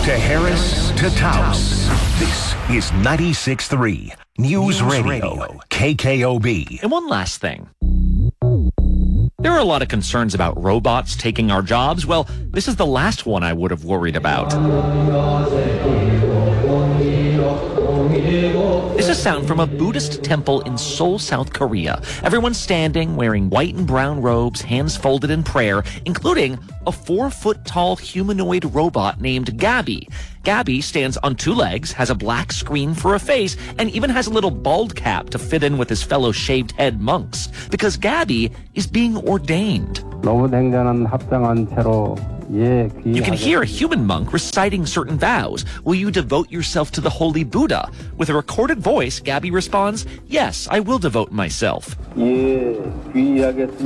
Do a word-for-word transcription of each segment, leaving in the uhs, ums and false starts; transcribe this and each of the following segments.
to Harris to Taos. This is ninety-six point three News, News Radio, Radio, K K O B. And one last thing. There are a lot of concerns about robots taking our jobs. Well, this is the last one I would have worried about. This is sound from a Buddhist temple in Seoul, South Korea. Everyone's standing, wearing white and brown robes, hands folded in prayer, including a four-foot-tall humanoid robot named Gabby. Gabby stands on two legs, has a black screen for a face, and even has a little bald cap to fit in with his fellow shaved head monks, because Gabby is being ordained. You can hear a human monk reciting certain vows. Will you devote yourself to the holy Buddha? With a recorded voice, Gabby responds, yes, I will devote myself. And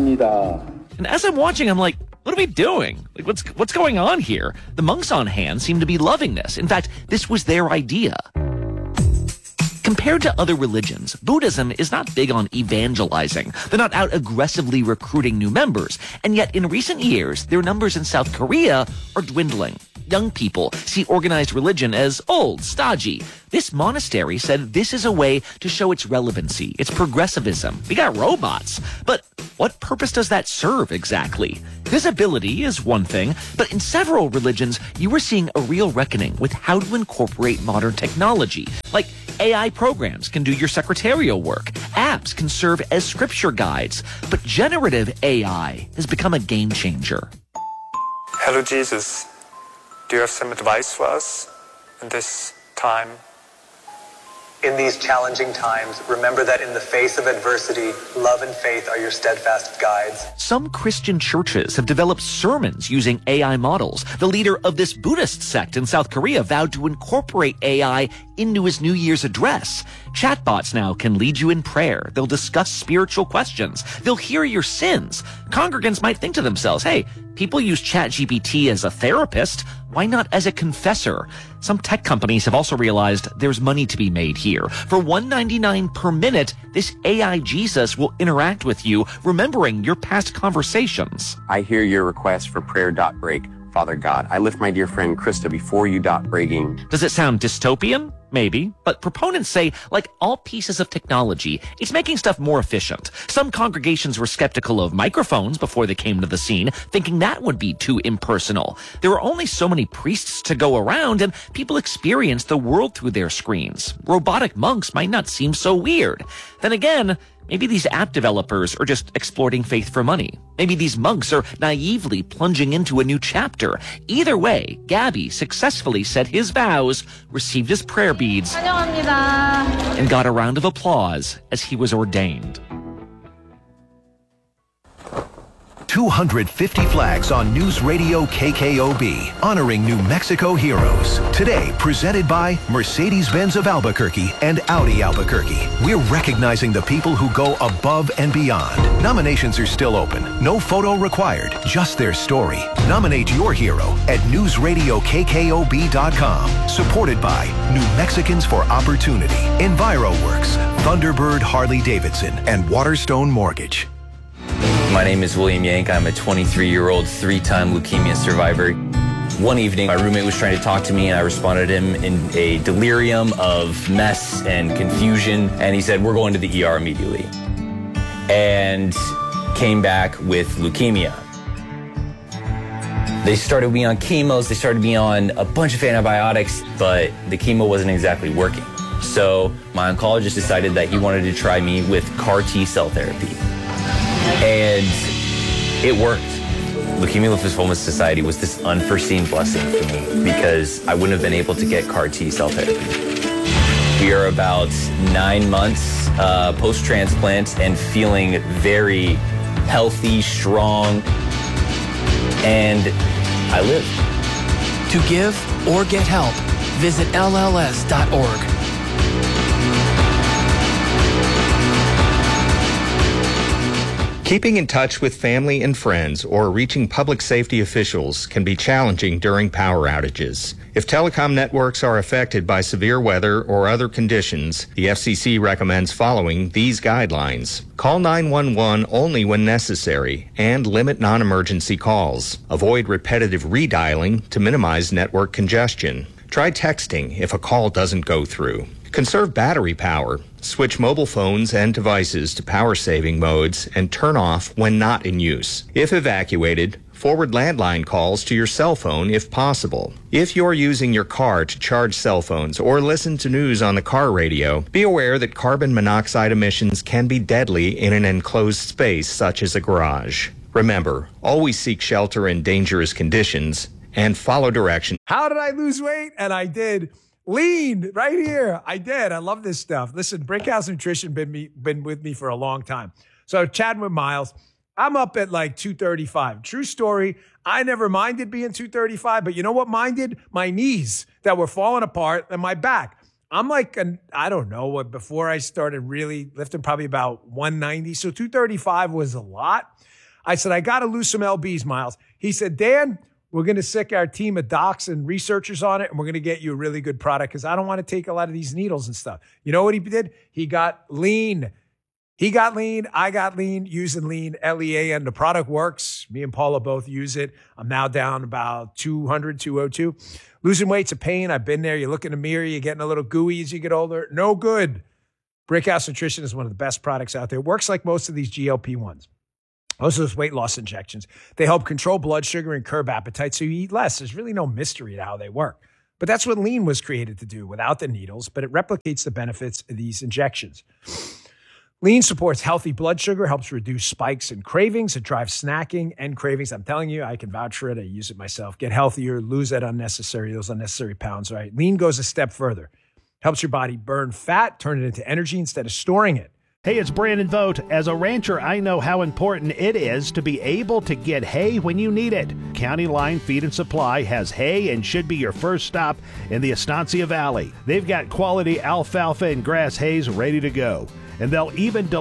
as I'm watching, I'm like, what are we doing? Like, what's what's going on here? The monks on hand seem to be loving this. In fact, this was their idea. Compared to other religions, Buddhism is not big on evangelizing. They're not out aggressively recruiting new members. And yet, in recent years, their numbers in South Korea are dwindling. Young people see organized religion as old, stodgy. This monastery said this is a way to show its relevancy, its progressivism. We got robots. But what purpose does that serve exactly? Visibility is one thing, but in several religions, you are seeing a real reckoning with how to incorporate modern technology. Like A I programs can do your secretarial work. Apps can serve as scripture guides. But generative A I has become a game changer. Hello, Jesus. Do you have some advice for us in this time? In these challenging times, remember that in the face of adversity, love and faith are your steadfast guides. Some Christian churches have developed sermons using A I models. The leader of this Buddhist sect in South Korea vowed to incorporate A I into his New Year's address. Chatbots now can lead you in prayer. They'll discuss spiritual questions. They'll hear your sins. Congregants might think to themselves, hey, people use ChatGPT as a therapist. Why not as a confessor? Some tech companies have also realized there's money to be made here. For one dollar and ninety-nine cents per minute, this A I Jesus will interact with you, remembering your past conversations. I hear your request for prayer dot break. Father God, I lift my dear friend Krista before you dot breaking. Does it sound dystopian? Maybe. But proponents say, like all pieces of technology, it's making stuff more efficient. Some congregations were skeptical of microphones before they came to the scene, thinking that would be too impersonal. There are only so many priests to go around, and people experience the world through their screens. Robotic monks might not seem so weird. Then again, maybe these app developers are just exploiting faith for money. Maybe these monks are naively plunging into a new chapter. Either way, Gabby successfully said his vows, received his prayer beads, and got a round of applause as he was ordained. two hundred fifty flags on News Radio K K O B, honoring New Mexico heroes. Today, presented by Mercedes-Benz of Albuquerque and Audi Albuquerque. We're recognizing the people who go above and beyond. Nominations are still open. No photo required, just their story. Nominate your hero at news radio K K O B dot com. Supported by New Mexicans for Opportunity, EnviroWorks, Thunderbird Harley-Davidson, and Waterstone Mortgage. My name is William Yank. I'm a twenty-three-year-old three-time leukemia survivor. One evening, my roommate was trying to talk to me, and I responded to him in a delirium of mess and confusion, and he said, we're going to the E R immediately. And came back with leukemia. They started me on chemos, they started me on a bunch of antibiotics, but the chemo wasn't exactly working. So my oncologist decided that he wanted to try me with C A R T-cell therapy. And it worked. Leukemia Lymphoma Society was this unforeseen blessing for me because I wouldn't have been able to get C A R T-cell therapy. We are about nine months uh, post-transplant and feeling very healthy, strong, and I live. To give or get help, visit L L S dot org. Keeping in touch with family and friends or reaching public safety officials can be challenging during power outages. If telecom networks are affected by severe weather or other conditions, the F C C recommends following these guidelines. Call nine one one only when necessary and limit non-emergency calls. Avoid repetitive redialing to minimize network congestion. Try texting if a call doesn't go through. Conserve battery power. Switch mobile phones and devices to power-saving modes and turn off when not in use. If evacuated, forward landline calls to your cell phone if possible. If you're using your car to charge cell phones or listen to news on the car radio, be aware that carbon monoxide emissions can be deadly in an enclosed space such as a garage. Remember, always seek shelter in dangerous conditions and follow directions. How did I lose weight? And I did. Lean right here. I did. I love this stuff. Listen, Brickhouse Nutrition been me been with me for a long time. So chatting with Miles, I'm up at like two thirty-five. True story. I never minded being two thirty-five, but you know what minded? My knees that were falling apart and my back. I'm like, an, I don't know what, before I started really lifting, probably about one ninety. So two thirty-five was a lot. I said, I got to lose some L Bs, Miles. He said, Dan, we're going to sick our team of docs and researchers on it, and we're going to get you a really good product because I don't want to take a lot of these needles and stuff. You know what he did? He got lean. He got lean. I got lean using lean, L E A N. The product works. Me and Paula both use it. I'm now down about two hundred, two oh two. Losing weight's a pain. I've been there. You look in the mirror. You're getting a little gooey as you get older. No good. Brickhouse Nutrition is one of the best products out there. It works like most of these G L P ones. Most of those weight loss injections, they help control blood sugar and curb appetite so you eat less. There's really no mystery to how they work. But that's what lean was created to do without the needles, but it replicates the benefits of these injections. Lean supports healthy blood sugar, helps reduce spikes and cravings. It drives snacking and cravings. I'm telling you, I can vouch for it. I use it myself. Get healthier, lose that unnecessary, those unnecessary pounds, right? Lean goes a step further. Helps your body burn fat, turn it into energy instead of storing it. Hey, it's Brandon Vogt. As a rancher, I know how important it is to be able to get hay when you need it. County Line Feed and Supply has hay and should be your first stop in the Estancia Valley. They've got quality alfalfa and grass hays ready to go, and they'll even deliver